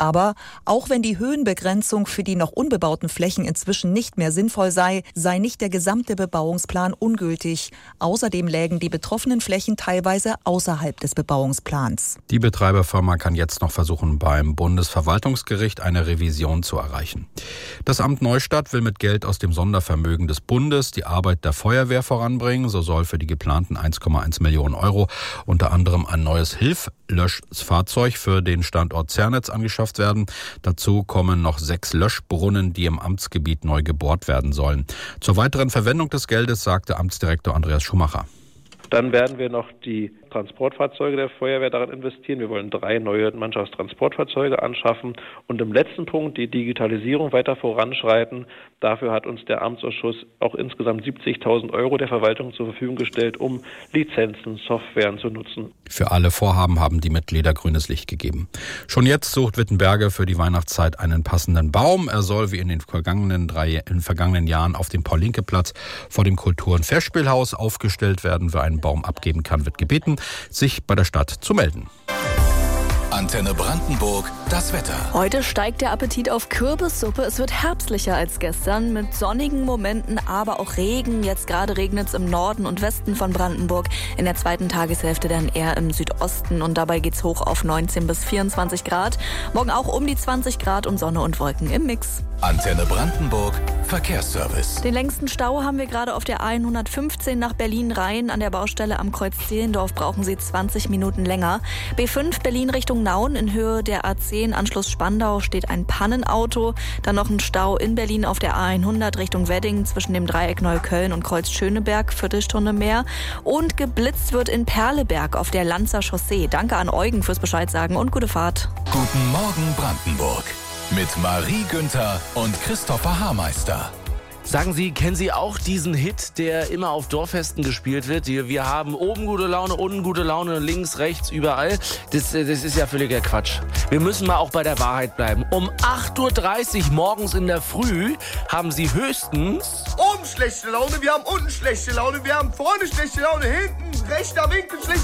Aber auch wenn die Höhenbegrenzung für die noch unbebauten Flächen inzwischen nicht mehr sinnvoll sei nicht der gesamte Bebauungsplan ungültig. Außerdem lägen die betroffenen Flächen teilweise außerhalb des Bebauungsplans. Die Betreiberfirma kann jetzt noch versuchen, beim Bundesverwaltungsgericht eine Revision zu erreichen. Das Amt Neustadt will mit Geld aus dem Sondervermögen des Bundes die Arbeit der Feuerwehr voranbringen. So soll für die geplanten 1,1 Millionen Euro unter anderem ein neues Hilflöschfahrzeug für den Standort Zernitz angeschafft werden. Dazu kommen noch 6 Löschbrunnen, die im Amtsgebiet neu gebohrt werden sollen. Zur weiteren Verwendung des Geldes sagte Amtsdirektor Andreas Schumacher. Dann werden wir noch die Transportfahrzeuge der Feuerwehr daran investieren. Wir wollen 3 neue Mannschaftstransportfahrzeuge anschaffen und im letzten Punkt die Digitalisierung weiter voranschreiten. Dafür hat uns der Amtsausschuss auch insgesamt 70.000 Euro der Verwaltung zur Verfügung gestellt, um Lizenzen, Softwaren zu nutzen. Für alle Vorhaben haben die Mitglieder grünes Licht gegeben. Schon jetzt sucht Wittenberge für die Weihnachtszeit einen passenden Baum. Er soll wie in den vergangenen Jahren auf dem Paul-Lincke-Platz vor dem Kultur- und Festspielhaus aufgestellt werden. Wer einen Baum abgeben kann, wird gebeten, sich bei der Stadt zu melden. Antenne Brandenburg, das Wetter. Heute steigt der Appetit auf Kürbissuppe. Es wird herbstlicher als gestern mit sonnigen Momenten, aber auch Regen. Jetzt gerade regnet es im Norden und Westen von Brandenburg. In der zweiten Tageshälfte dann eher im Südosten und dabei geht's hoch auf 19 bis 24 Grad. Morgen auch um die 20 Grad und Sonne und Wolken im Mix. Antenne Brandenburg, Verkehrsservice. Den längsten Stau haben wir gerade auf der A115 nach Berlin-Rhein. An der Baustelle am Kreuz Zehlendorf brauchen Sie 20 Minuten länger. B5 Berlin Richtung Nauen in Höhe der A10 Anschluss Spandau steht ein Pannenauto. Dann noch ein Stau in Berlin auf der A100 Richtung Wedding zwischen dem Dreieck Neukölln und Kreuz Schöneberg, Viertelstunde mehr. Und geblitzt wird in Perleberg auf der Lanzer Chaussee. Danke an Eugen fürs Bescheid sagen und gute Fahrt. Guten Morgen Brandenburg mit Marie Günther und Christopher Haarmeister. Sagen Sie, kennen Sie auch diesen Hit, der immer auf Dorffesten gespielt wird? Wir haben oben gute Laune, unten gute Laune, links, rechts, überall. Das ist ja völliger Quatsch. Wir müssen mal auch bei der Wahrheit bleiben. Um 8.30 Uhr morgens in der Früh haben Sie höchstens oben schlechte Laune, wir haben unten schlechte Laune, wir haben vorne schlechte Laune, hinten rechter Winkel schlechte